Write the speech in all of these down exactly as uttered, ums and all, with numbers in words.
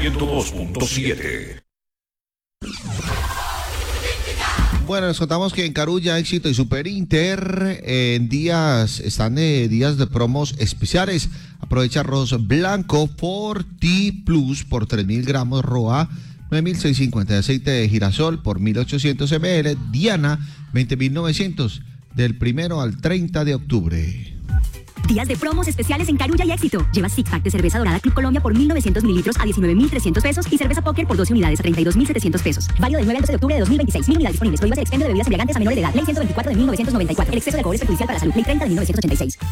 ciento dos punto siete. Bueno, les contamos que en Carulla, Éxito y Super Inter eh, en días, están de días de promos especiales. Aprovecha arroz blanco Forti Plus por tres mil gramos Roa, nueve mil seiscientos cincuenta de aceite de girasol por mil ochocientos mililitros, Diana veinte mil novecientos del primero al treinta de octubre. Días de promos especiales en Carulla y Éxito. Lleva six pack de cerveza dorada Club Colombia por mil novecientos mililitros a diecinueve mil trescientos pesos y cerveza Póker por doce unidades a treinta y dos mil setecientos pesos. Válido del nueve al doce de octubre de dos mil veintiséis. Mil unidades disponibles. Prohíbas el expendio de bebidas embriagantes a menores de edad. Ley ciento veinticuatro de mil novecientos noventa y cuatro. El exceso de alcohol es perjudicial para la salud. Ley treinta de mil novecientos ochenta y seis.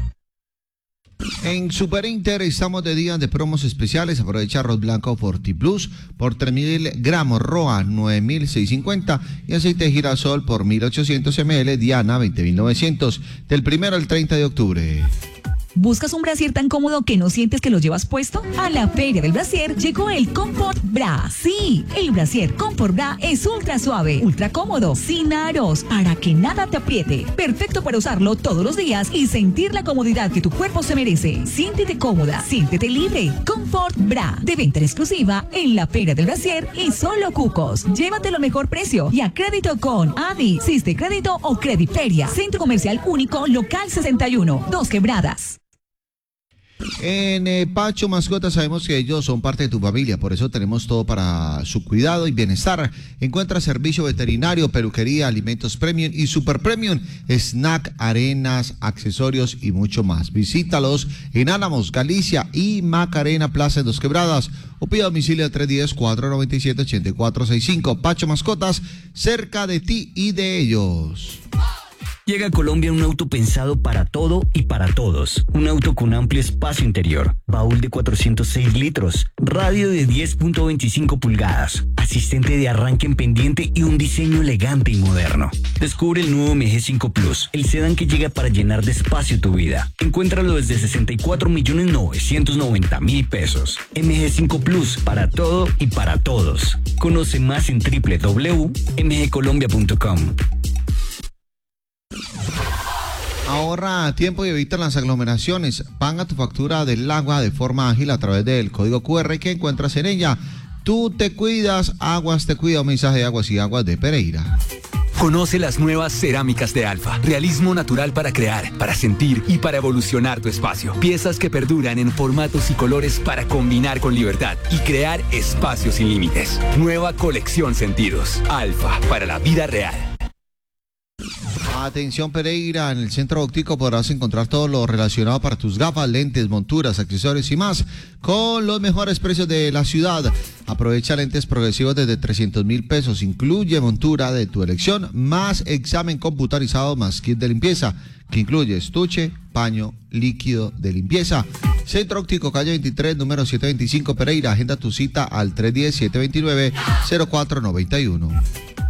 En Super Inter estamos de días de promos especiales. Aprovecha arroz blanco Forti Plus por tres mil gramos Roa, nueve mil seiscientos cincuenta y aceite de girasol por mil ochocientos mililitros, Diana veinte mil novecientos del primero al treinta de octubre. ¿Buscas un brasier tan cómodo que no sientes que lo llevas puesto? A la Feria del Brasier llegó el Comfort Bra. Sí, el brasier Comfort Bra es ultra suave, ultra cómodo, sin aros, para que nada te apriete. Perfecto para usarlo todos los días y sentir la comodidad que tu cuerpo se merece. Siéntete cómoda, siéntete libre. Comfort Bra, de venta exclusiva en la Feria del Brasier y solo Cucos. Llévatelo a mejor precio y a crédito con Adi, Siste Crédito o Crediferia. Centro Comercial Único, Local sesenta y uno, Dos Quebradas. En eh, Pacho Mascotas sabemos que ellos son parte de tu familia, por eso tenemos todo para su cuidado y bienestar. Encuentra servicio veterinario, peluquería, alimentos premium y super premium, snack, arenas, accesorios y mucho más. Visítalos en Álamos, Galicia y Macarena Plaza en Dos Quebradas o pide domicilio al tres uno cero, cuatro nueve siete, ocho cuatro seis cinco. Pacho Mascotas, cerca de ti y de ellos. Llega a Colombia un auto pensado para todo y para todos. Un auto con amplio espacio interior, baúl de cuatrocientos seis litros, radio de diez punto veinticinco pulgadas, asistente de arranque en pendiente y un diseño elegante y moderno. Descubre el nuevo M G cinco Plus, el sedán que llega para llenar de espacio tu vida. Encuéntralo desde sesenta y cuatro millones novecientos noventa mil pesos. M G cinco Plus, para todo y para todos. Conoce más en doble u doble u doble u punto m g colombia punto com. Ahorra tiempo y evita las aglomeraciones. Paga tu factura del agua de forma ágil a través del código Q R que encuentras en ella. Tú te cuidas, Aguas te cuida. Un mensaje de Aguas y Aguas de Pereira. Conoce las nuevas cerámicas de Alfa. Realismo natural para crear, para sentir y para evolucionar tu espacio. Piezas que perduran en formatos y colores para combinar con libertad y crear espacios sin límites. Nueva colección Sentidos. Alfa, para la vida real. Atención Pereira, en el Centro Óptico podrás encontrar todo lo relacionado para tus gafas, lentes, monturas, accesorios y más con los mejores precios de la ciudad. Aprovecha lentes progresivos desde trescientos mil pesos, incluye montura de tu elección, más examen computarizado, más kit de limpieza, que incluye estuche, paño, líquido de limpieza. Centro Óptico, calle veintitrés, número setecientos veinticinco, Pereira. Agenda tu cita al tres uno cero, siete dos nueve, cero cuatro nueve uno.